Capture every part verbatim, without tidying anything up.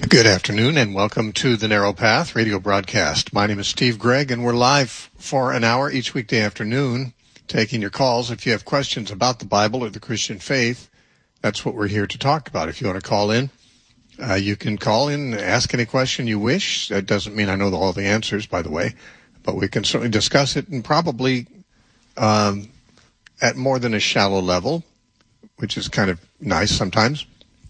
Good afternoon and welcome to the Narrow Path radio broadcast. My name is Steve Gregg and we're live for an hour each weekday afternoon taking your calls. If you have questions about the Bible or the Christian faith, that's what we're here to talk about. If you want to call in, uh, you can call in and ask any question you wish. That doesn't mean I know all the answers, by the way, but we can certainly discuss it and probably um, at more than a shallow level, which is kind of nice sometimes.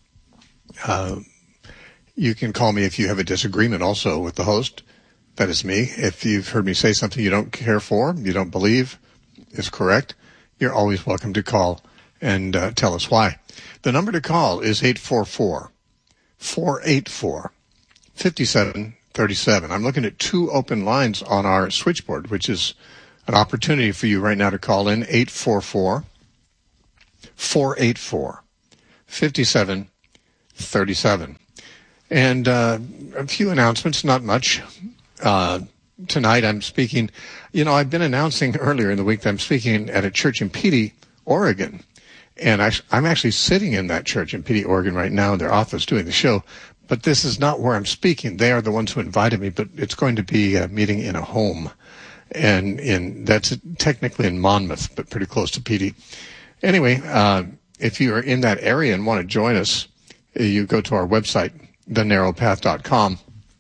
Uh, You can call me if you have a disagreement also with the host. That is me. If you've heard me say something you don't care for, you don't believe is correct, you're always welcome to call and uh, tell us why. The number to call is eight four four, four eight four, five seven three seven. I'm looking at two open lines on our switchboard, which is an opportunity for you right now to call in eight four four, four eight four, five seven three seven. And uh, a few announcements, not much. Uh, tonight I'm speaking, you know, I've been announcing earlier in the week that I'm speaking at a church in Petey, Oregon. And I, I'm actually sitting in that church in Petey, Oregon right now in their office doing the show. But this is not where I'm speaking. They are the ones who invited me, but it's going to be a meeting in a home. And in that's technically in Monmouth, but pretty close to Petey. Anyway, uh, if you are in that area and want to join us, you go to our website, the narrow path dot com,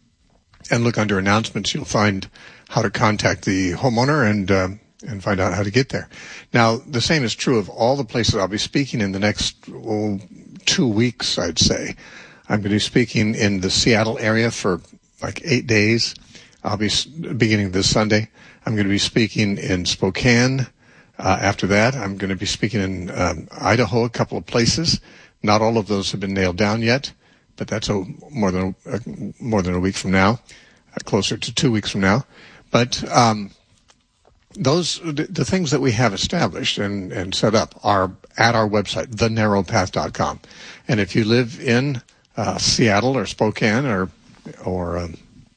and look under announcements. You'll find how to contact the homeowner and uh, and find out how to get there. Now, the same is true of all the places I'll be speaking in the next oh, two weeks, I'd say. I'm going to be speaking in the Seattle area for like eight days. I'll be beginning this Sunday. I'm going to be speaking in Spokane. Uh, after that, I'm going to be speaking in um, Idaho, a couple of places. Not all of those have been nailed down yet, but that's a, more than a, more than a week from now, uh, closer to two weeks from now. But um, those the, the things that we have established and, and set up are at our website, the narrow path dot com. And if you live in uh, Seattle or Spokane or or um,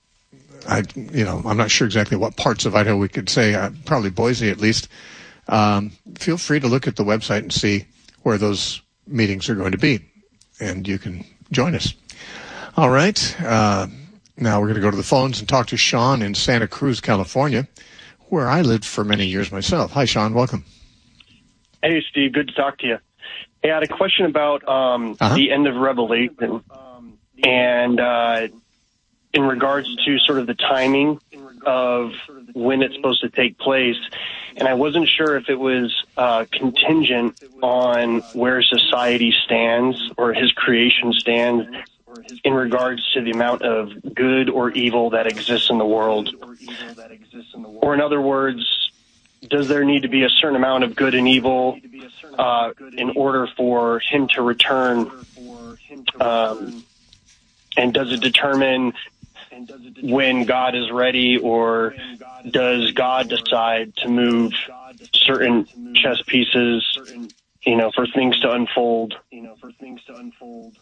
I you know I'm not sure exactly what parts of Idaho we could say, uh, probably Boise at least. Um, feel free to look at the website and see where those meetings are going to be, and you can join us. All right. Uh, now we're going to go to the phones and talk to Sean in Santa Cruz, California, where I lived for many years myself. Hi, Sean. Welcome. Hey, Steve. Good to talk to you. Hey, I had a question about um, uh-huh. the end of Revelation and uh, in regards to sort of the timing of when it's supposed to take place. And I wasn't sure if it was uh, contingent on where society stands or his creation stands in regards to the amount of good or evil that exists in the world. Or in other words, does there need to be a certain amount of good and evil uh, in order for him to return? Um, and does it determine when God is ready, or does God decide to move certain chess pieces, you know, for things to unfold? You know, for things to unfold.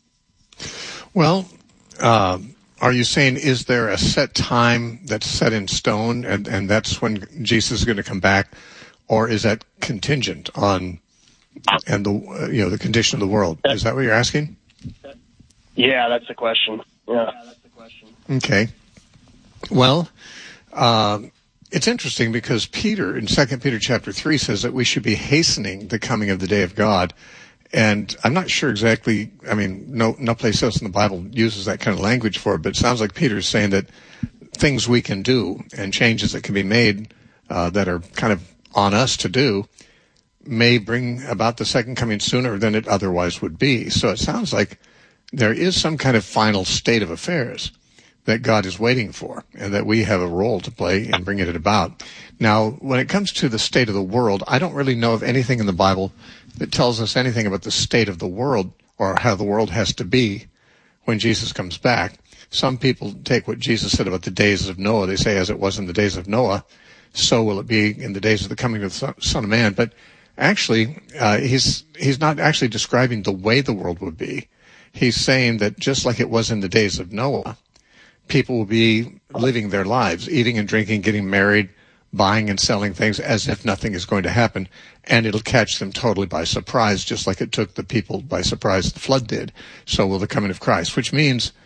Well, uh, are you saying is there a set time that's set in stone, and, and that's when Jesus is going to come back, or is that contingent on and the uh, you know the condition of the world? Is that what you're asking? Yeah, that's the question. Yeah. Okay. Well, um, it's interesting because Peter in Second Peter chapter three says that we should be hastening the coming of the day of God. And I'm not sure exactly, I mean, no, no place else in the Bible uses that kind of language for it, but it sounds like Peter's saying that things we can do and changes that can be made uh, that are kind of on us to do may bring about the second coming sooner than it otherwise would be. So it sounds like there is some kind of final state of affairs that God is waiting for, and that we have a role to play in bringing it about. Now, when it comes to the state of the world, I don't really know of anything in the Bible that tells us anything about the state of the world or how the world has to be when Jesus comes back. Some people take what Jesus said about the days of Noah. They say, as it was in the days of Noah, so will it be in the days of the coming of the Son of Man. But actually, uh, he's he's not actually describing the way the world would be. He's saying that just like it was in the days of Noah, people will be living their lives, eating and drinking, getting married, buying and selling things as if nothing is going to happen, and it'll catch them totally by surprise, just like it took the people by surprise the flood did. So will the coming of Christ, which means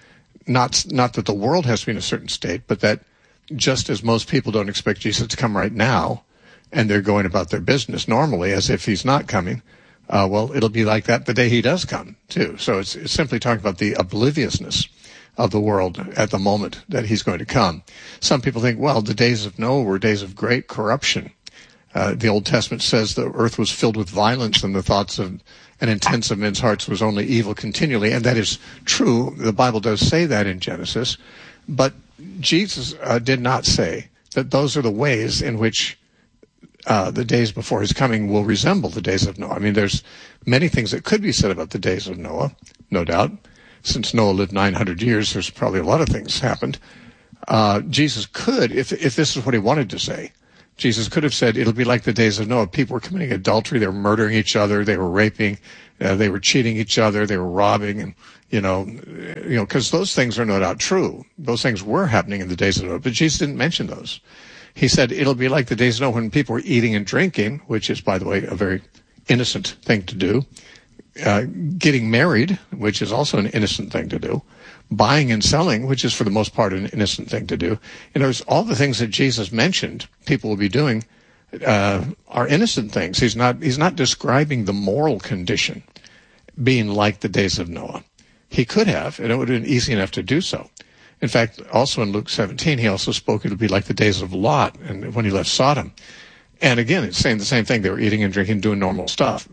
not not that the world has to be in a certain state, but that just as most people don't expect Jesus to come right now, and they're going about their business normally as if he's not coming, uh, well, it'll be like that the day he does come, too. So it's, it's simply talking about the obliviousness of the world at the moment that he's going to come. Some people think, well, the days of Noah were days of great corruption. Uh, the Old Testament says the earth was filled with violence, and the thoughts of and intents of men's hearts was only evil continually. And that is true. The Bible does say that in Genesis. But Jesus uh, did not say that those are the ways in which uh, the days before his coming will resemble the days of Noah. I mean, there's many things that could be said about the days of Noah, no doubt. Since Noah lived nine hundred years, there's probably a lot of things happened. Uh, Jesus could, if if this is what he wanted to say, Jesus could have said, it'll be like the days of Noah. People were committing adultery. They were murdering each other. They were raping. Uh, they were cheating each other. They were robbing. And, you know, you know, because those things are no doubt true. Those things were happening in the days of Noah. But Jesus didn't mention those. He said, it'll be like the days of Noah when people were eating and drinking, which is, by the way, a very innocent thing to do. Uh, getting married, which is also an innocent thing to do. Buying and selling, which is for the most part an innocent thing to do. And there's all the things that Jesus mentioned people will be doing uh, are innocent things. He's not he's not describing the moral condition being like the days of Noah. He could have, and it would have been easy enough to do so. In fact, also in Luke seventeen, he also spoke it would be like the days of Lot and when he left Sodom. And again, it's saying the same thing. They were eating and drinking, doing normal stuff.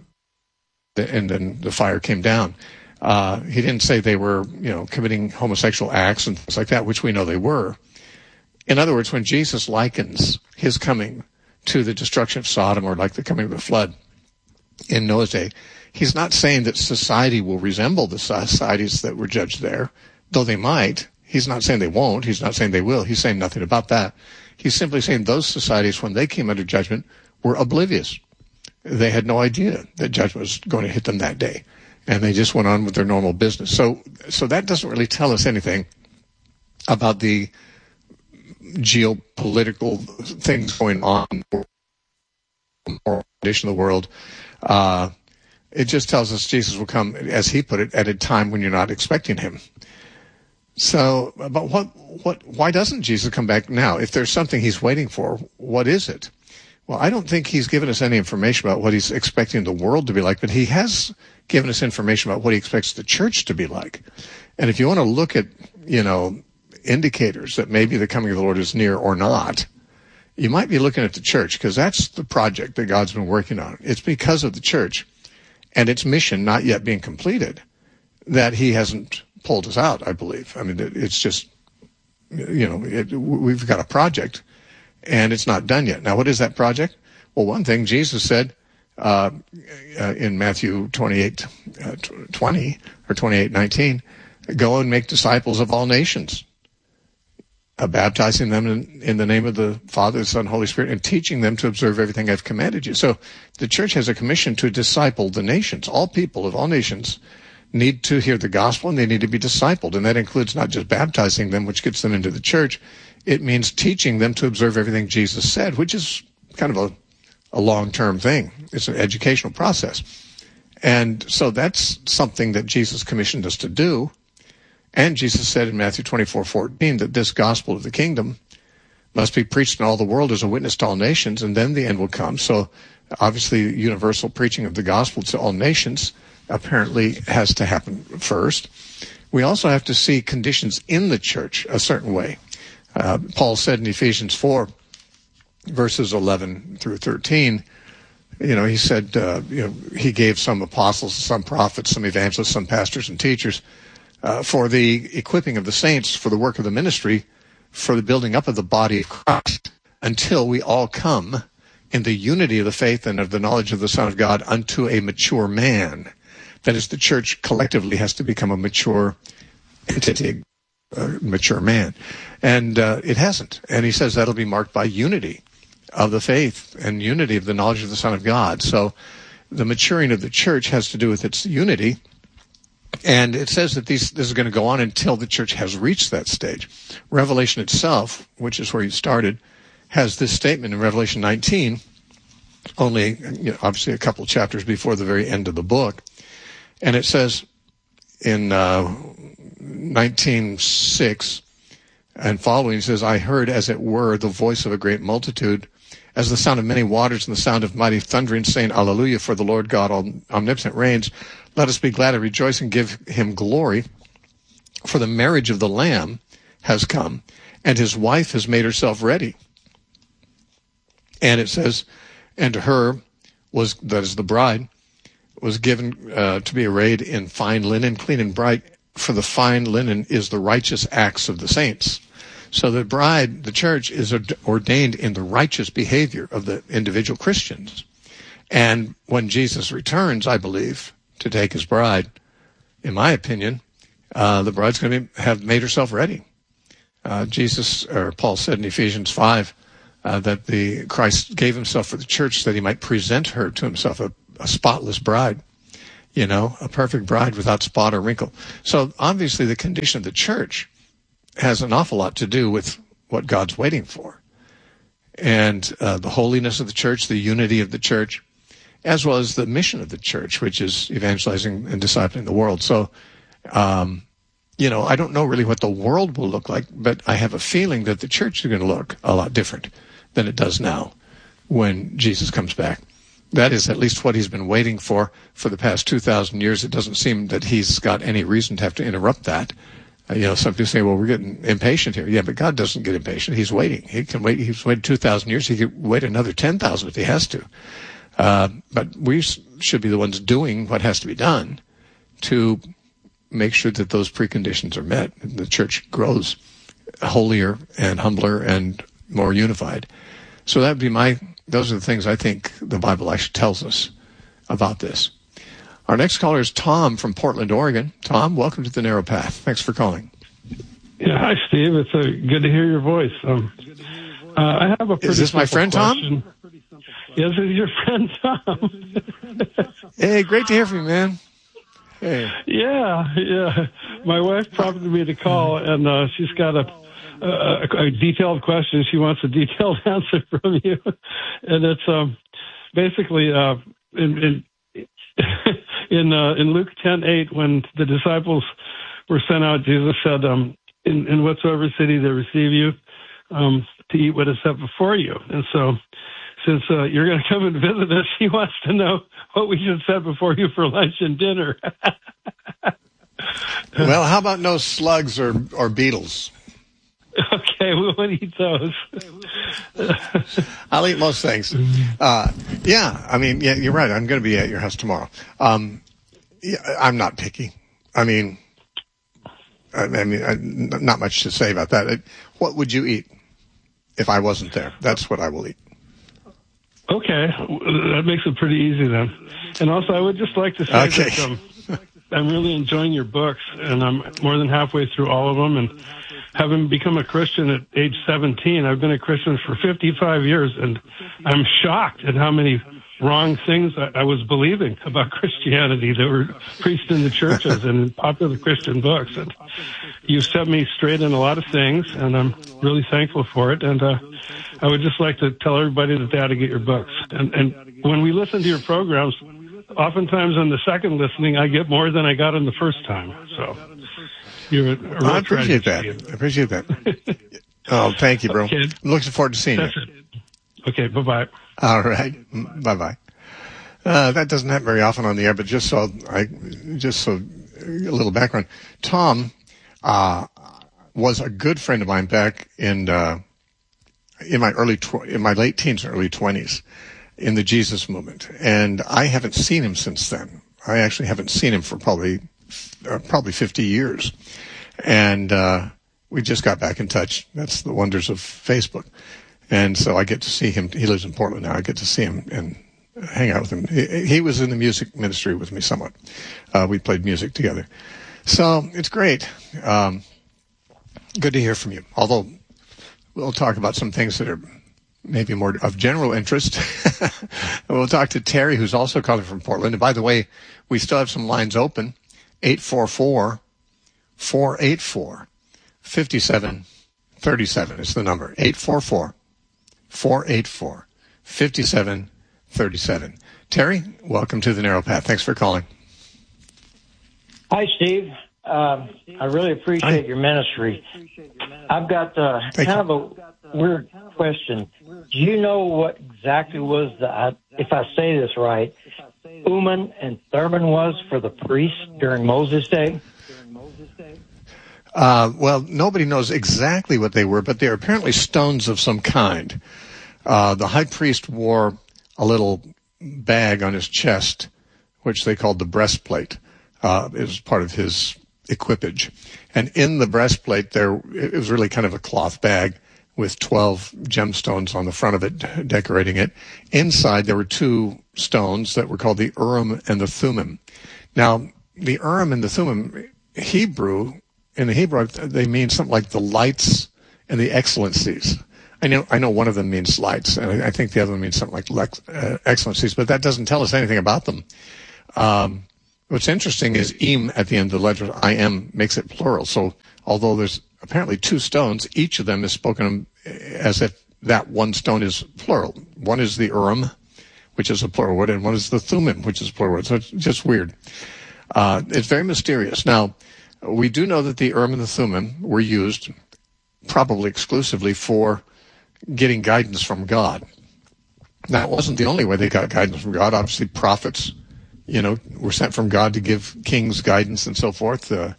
And then the fire came down. Uh, he didn't say they were, you know, committing homosexual acts and things like that, which we know they were. In other words, when Jesus likens his coming to the destruction of Sodom or like the coming of the flood in Noah's day, he's not saying that society will resemble the societies that were judged there, though they might. He's not saying they won't. He's not saying they will. He's saying nothing about that. He's simply saying those societies, when they came under judgment, were oblivious. They had no idea that judgment was going to hit them that day. And they just went on with their normal business. So, so that doesn't really tell us anything about the geopolitical things going on or condition of the world. Uh, it just tells us Jesus will come, as he put it, at a time when you're not expecting him. So, but what, what, why doesn't Jesus come back now? If there's something he's waiting for, what is it? Well, I don't think he's given us any information about what he's expecting the world to be like, but he has given us information about what he expects the church to be like. And if you want to look at, you know, indicators that maybe the coming of the Lord is near or not, you might be looking at the church, because that's the project that God's been working on. It's because of the church and its mission not yet being completed that he hasn't pulled us out, I believe. I mean, it's just, you know, it, we've got a project. And it's not done yet. Now, what is that project? Well, one thing Jesus said uh, uh, in Matthew twenty-eight, uh, twenty or twenty-eight nineteen, go and make disciples of all nations, uh, baptizing them in, in the name of the Father, the Son, Holy Spirit, and teaching them to observe everything I've commanded you. So the church has a commission to disciple the nations. All people of all nations need to hear the gospel, and they need to be discipled. And that includes not just baptizing them, which gets them into the church. It means teaching them to observe everything Jesus said, which is kind of a, a long-term thing. It's an educational process. And so that's something that Jesus commissioned us to do. And Jesus said in Matthew twenty-four fourteen that this gospel of the kingdom must be preached in all the world as a witness to all nations, and then the end will come. So obviously universal preaching of the gospel to all nations apparently has to happen first. We also have to see conditions in the church a certain way. Uh, Paul said in Ephesians four, verses eleven through thirteen, you know, he said, uh, you know, he gave some apostles, some prophets, some evangelists, some pastors and teachers uh, for the equipping of the saints, for the work of the ministry, for the building up of the body of Christ, until we all come in the unity of the faith and of the knowledge of the Son of God unto a mature man. That is, the church collectively has to become a mature entity, a mature man. And uh, it hasn't. And he says that'll be marked by unity of the faith and unity of the knowledge of the Son of God. So the maturing of the church has to do with its unity. And it says that these, this is going to go on until the church has reached that stage. Revelation itself, which is where you started, has this statement in Revelation nineteen, only, you know, obviously a couple chapters before the very end of the book. And it says in uh, nineteen six and following, he says, I heard, as it were, the voice of a great multitude, as the sound of many waters and the sound of mighty thundering, saying, Alleluia, for the Lord God omnipotent reigns. Let us be glad and rejoice and give him glory, for the marriage of the Lamb has come, and his wife has made herself ready. And it says, and to her was, that is the bride, was given uh, to be arrayed in fine linen, clean and bright, for the fine linen is the righteous acts of the saints. So the bride, the church, is ordained in the righteous behavior of the individual Christians. And when Jesus returns, I believe, to take his bride, in my opinion, uh, the bride's going to have made herself ready. Uh, Jesus, or Paul said in Ephesians five, uh, that the Christ gave himself for the church that he might present her to himself, a, a spotless bride, you know, a perfect bride without spot or wrinkle. So obviously the condition of the church has an awful lot to do with what God's waiting for. And uh, the holiness of the church, the unity of the church, as well as the mission of the church, which is evangelizing and discipling the world. So, um, you know, I don't know really what the world will look like, but I have a feeling that the church is going to look a lot different than it does now when Jesus comes back. That is at least what he's been waiting for for the past two thousand years. It doesn't seem that he's got any reason to have to interrupt that. Uh, you know, some people say, well, we're getting impatient here. Yeah, but God doesn't get impatient. He's waiting. He can wait. He's waited two thousand years. He could wait another ten thousand if he has to. Uh, but we should be the ones doing what has to be done to make sure that those preconditions are met and the church grows holier and humbler and more unified. So that would be my, those are the things I think the Bible actually tells us about this. Our next caller is Tom from Portland, Oregon. Tom, welcome to the Narrow Path. Thanks for calling. Yeah, hi, Steve. It's uh, good to hear your voice. Um, uh, I have a pretty Is this my friend, question. Tom? Yes, this is your friend, Tom. Hey, great to hear from you, man. Hey. Yeah, yeah. My wife prompted me to call, and uh, she's got a, a, a detailed question. She wants a detailed answer from you. And it's um, basically uh, in in in, uh, in Luke ten eight, when the disciples were sent out, Jesus said, um, in, in whatsoever city they receive you, um, to eat what is set before you. And so since uh, you're going to come and visit us, he wants to know what we should set before you for lunch and dinner. Well, how about no slugs or, or beetles? Okay, we won't eat those. I'll eat most things. Uh, yeah, I mean, yeah, you're right. I'm going to be at your house tomorrow. Um, yeah, I'm not picky. I mean, I, I mean, I, not much to say about that. It, what would you eat if I wasn't there? That's what I will eat. Okay, that makes it pretty easy then. And also, I would just like to say okay. that um, I'm really enjoying your books, and I'm more than halfway through all of them. And having become a Christian at age seventeen, I've been a Christian for fifty-five years, and I'm shocked at how many wrong things I, I was believing about Christianity that were preached in the churches and in popular Christian books. And you've set me straight in a lot of things, and I'm really thankful for it. And uh, I would just like to tell everybody that they ought to get your books. And, and when we listen to your programs, oftentimes on the second listening, I get more than I got on the first time. So you're a, a real I appreciate that. I appreciate that. Oh, thank you, bro. Okay. I'm looking forward to seeing That's you. It. Okay, bye-bye. All right. Bye-bye. Uh, that doesn't happen very often on the air, but just so I, just so a little background. Tom, uh, was a good friend of mine back in, uh, in my early, tw- in my late teens and early twenties in the Jesus movement. And I haven't seen him since then. I actually haven't seen him for probably, uh, probably fifty years. And, uh, we just got back in touch. That's the wonders of Facebook. And so I get to see him. He lives in Portland now. I get to see him and hang out with him. He, he was in the music ministry with me somewhat. Uh, we played music together. So it's great. Um, good to hear from you. Although we'll talk about some things that are maybe more of general interest. We'll talk to Terry, who's also calling from Portland. And by the way, we still have some lines open. eight four four, four eight four, five seven three seven is the number. eight four four, four eight four, five seven three seven. Terry, welcome to the Narrow Path. Thanks for calling. Hi, Steve. Um, I really appreciate your ministry. I've got uh, kind of a weird question. Do you know what exactly was the, if I say this right, Urim and Thummim was for the priests during Moses' day? Uh, well, nobody knows exactly what they were, but they are apparently stones of some kind. Uh, the high priest wore a little bag on his chest, which they called the breastplate. Uh, it was part of his equipage. And in the breastplate, there it was really kind of a cloth bag with twelve gemstones on the front of it, decorating it. Inside, there were two stones that were called the Urim and the Thummim. Now, the Urim and the Thummim, Hebrew, in the Hebrew, they mean something like the lights and the excellencies. I know I know one of them means lights, and I think the other one means something like lex, uh, excellencies, but that doesn't tell us anything about them. Um, what's interesting is im at the end of the letter I am makes it plural. So although there's apparently two stones, each of them is spoken as if that one stone is plural. One is the Urim, which is a plural word, and one is the Thummim, which is a plural word. So it's just weird. Uh, it's very mysterious. Now, we do know that the Urim and the Thummim were used probably exclusively for getting guidance from God. Now, it wasn't the only way they got guidance from God. Obviously, prophets, you know, were sent from God to give kings guidance and so forth. Uh,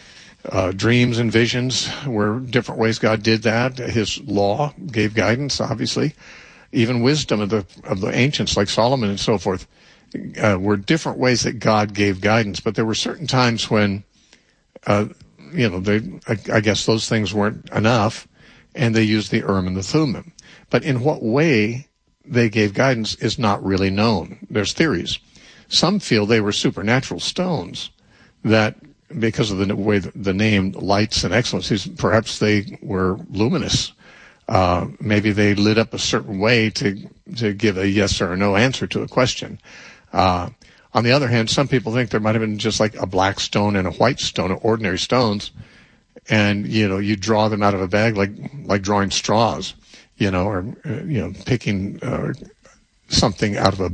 uh, dreams and visions were different ways God did that. His law gave guidance, obviously. Even wisdom of the of the ancients, like Solomon and so forth, uh, were different ways that God gave guidance. But there were certain times when Uh, you know, they, I, I guess those things weren't enough, and they used the Urim and the Thummim. But in what way they gave guidance is not really known. There's theories. Some feel they were supernatural stones that, because of the way the, the name lights and excellencies, perhaps they were luminous. Uh, maybe they lit up a certain way to to give a yes or a no answer to a question. Uh, On the other hand, some people think there might have been just like a black stone and a white stone, ordinary stones, and, you know, you draw them out of a bag like like drawing straws, you know, or, uh, you know, picking uh, something out of a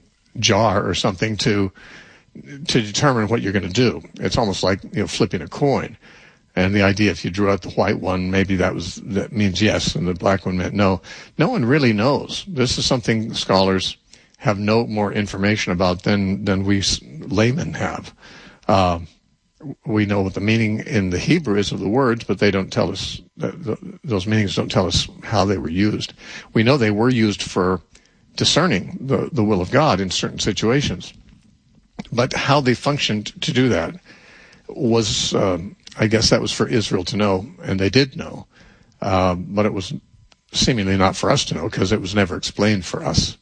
jar or something to to determine what you're going to do. It's almost like, you know, flipping a coin. And the idea, if you drew out the white one, maybe that was that means yes, and the black one meant no. No one really knows. This is something scholars have no more information about than than we laymen have. Uh, we know what the meaning in the Hebrew is of the words, but they don't tell us, those meanings don't tell us how they were used. We know they were used for discerning the, the will of God in certain situations. But how they functioned to do that was, uh, I guess that was for Israel to know, and they did know. Uh, but it was seemingly not for us to know, because it was never explained for us.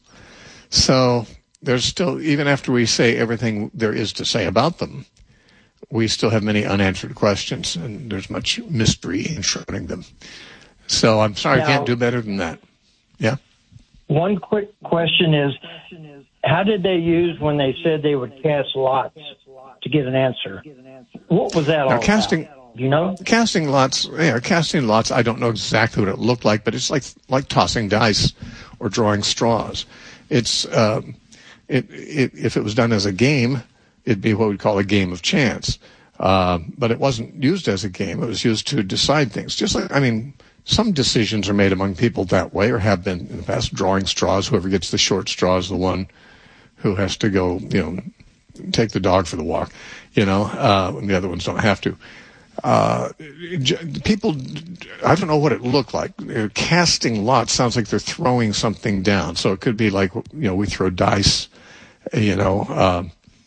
So there's still, even after we say everything there is to say about them, we still have many unanswered questions, and there's much mystery enshrouding them. So I'm sorry, now, I can't do better than that. Yeah? One quick question is, how did they use when they said they would cast lots to get an answer? What was that now, all casting, about? You know? Casting lots, yeah, casting lots, I don't know exactly what it looked like, but it's like like tossing dice or drawing straws. It's uh, it, it, if it was done as a game, it'd be what we call a game of chance. Uh, but it wasn't used as a game. It was used to decide things. Just like, I mean, some decisions are made among people that way, or have been in the past, drawing straws. Whoever gets the short straw is the one who has to go, you know, take the dog for the walk, you know, uh, and the other ones don't have to. Uh, people, I don't know what it looked like. Casting lots sounds like they're throwing something down. So it could be like, you know, we throw dice, you know, uh,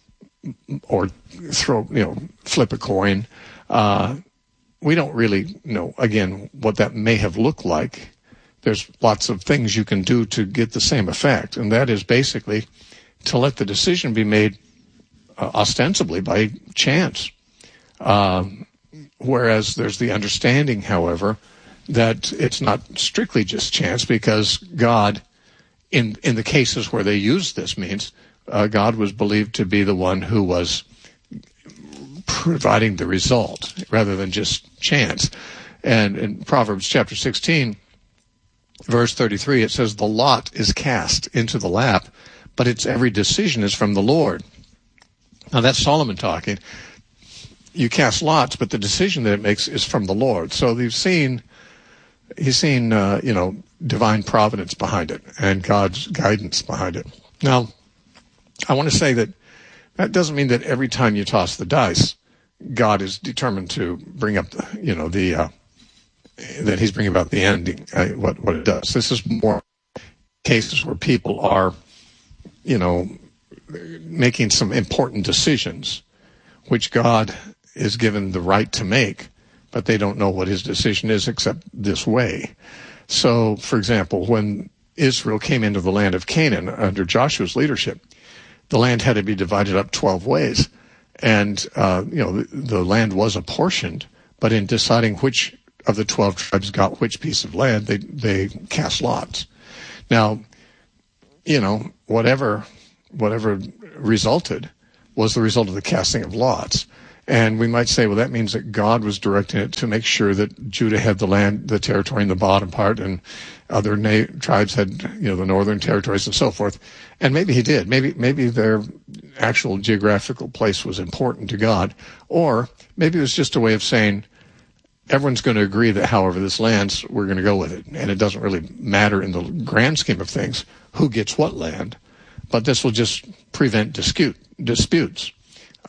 or throw, you know, flip a coin. Uh, we don't really know, again, what that may have looked like. There's lots of things you can do to get the same effect. And that is basically to let the decision be made uh, ostensibly by chance. Um, Whereas there's the understanding, however, that it's not strictly just chance, because God, in in the cases where they used this means, uh, God was believed to be the one who was providing the result rather than just chance. And in Proverbs chapter sixteen, verse thirty-three, it says, "The lot is cast into the lap, but its every decision is from the Lord." Now that's Solomon talking. you cast lots, but the decision that it makes is from the Lord. So they've seen, he's seen, uh, you know, divine providence behind it and God's guidance behind it. Now, I want to say that that doesn't mean that every time you toss the dice, God is determined to bring up, the, you know, the uh, that He's bringing about the ending. Uh, what what it does. This is more cases where people are, you know, making some important decisions, which God is given the right to make, but they don't know what His decision is except this way. So, for example, when Israel came into the land of Canaan under Joshua's leadership, the land had to be divided up twelve ways. And, uh, you know, the, the land was apportioned, but in deciding which of the twelve tribes got which piece of land, they, they cast lots. Now, you know, whatever, whatever resulted was the result of the casting of lots. And we might say, well, that means that God was directing it to make sure that Judah had the land, the territory in the bottom part, and other na- tribes had, you know, the northern territories and so forth. And maybe He did. Maybe, maybe their actual geographical place was important to God. Or maybe it was just a way of saying, everyone's going to agree that however this lands, we're going to go with it. And it doesn't really matter in the grand scheme of things who gets what land. But this will just prevent dispute, disputes.